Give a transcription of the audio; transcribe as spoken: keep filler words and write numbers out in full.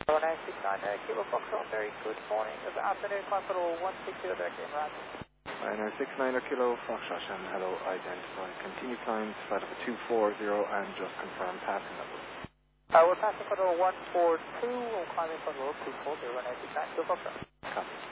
one nine six nine, uh, Kilo Foxtrot, very good morning. Good afternoon, Control one six zero, direct in Rand. nine nine six nine Kilo Foxtrot, and hello, identify. Continue climb to flight of a two four zero and just confirm passing level. Uh, we're passing Control one four two, we're climbing Control two four zero, one nine six nine, Kilo Foxtrot.